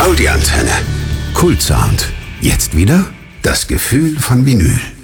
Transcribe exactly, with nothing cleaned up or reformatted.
Audi-Antenne. Kultsound. Jetzt wieder das Gefühl von Vinyl.